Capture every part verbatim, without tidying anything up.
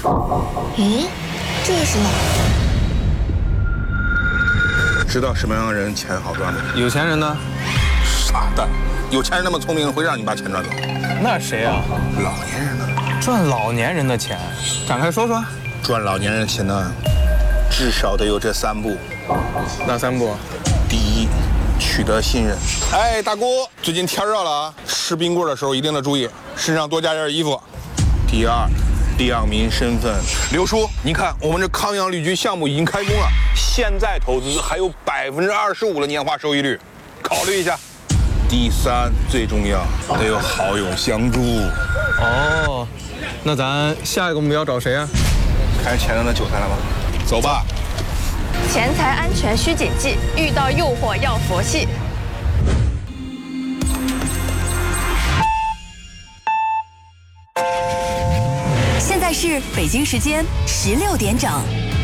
咦，这是哪？ 知道什么样的人钱好赚吗？ 有钱人呢？ 傻蛋，有钱人那么聪明，会让你把钱赚走？ 那谁啊？ 老年人呢？ 赚老年人的钱，展开说说。 赚老年人的钱呢，至少得有这三步。 哪三步？ 第一，取得信任。哎，大姑，最近天热了啊，吃冰棍的时候一定得注意，身上多加件衣服。第二，亮明身份。刘叔，你看我们这康阳旅居项目已经开工了，现在投资还有百分之二十五的年化收益率，考虑一下。第三，最重要，得有好友相助。 哦，那咱下一个目标找谁啊？ 看前头的韭菜了吗？走吧。 钱财安全需谨记，遇到诱惑要佛系。 现在是北京时间十六点整。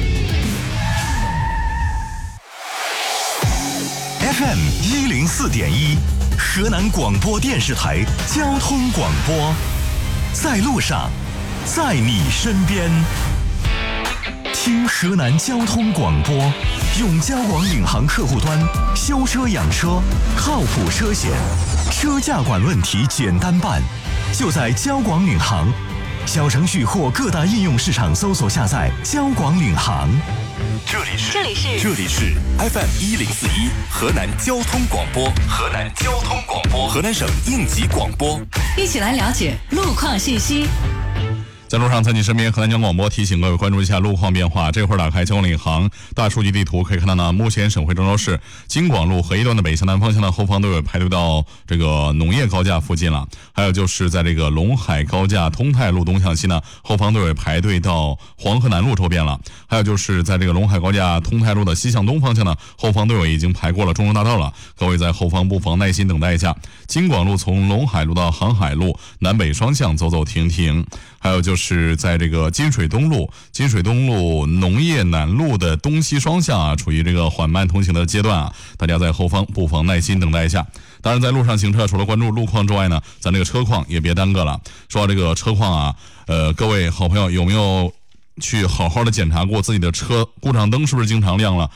F M 一零四点一，河南广播电视台交通广播，在路上，在你身边。听河南交通广播，用交广领航客户端修车养车，靠谱车险，车价管问题简单办，就在交广领航。小程序或各大应用市场搜索下载交广领航。 这里是这里是这里是 F M 一零四一河南交通广播，河南交通广播，河南省应急广播， 一起来了解路况信息。 在路上，在你身边，河南交通广播提醒各位关注一下路况变化。这会儿打开交广领航大数据地图，可以看到呢，目前省会郑州市京广路河一段的北向南方向的后方都有排队到这个农业高架附近了。还有就是在这个陇海高架通泰路东向西呢，后方都有排队到黄河南路周边了。还有就是在这个陇海高架通泰路的西向东方向呢，后方都有已经排过了中州大道了。各位在后方不妨耐心等待一下。京广路从陇海路到航海路南北双向走走停停。还有就是在这个金水东路、金水东路农业南路的东西双向啊，处于这个缓慢通行的阶段啊，大家在后方不妨耐心等待一下。当然，在路上行车，除了关注路况之外呢，咱这个车况也别耽搁了。说到这个车况啊，呃，各位好朋友有没有去好好的检查过自己的车故障灯是不是经常亮了？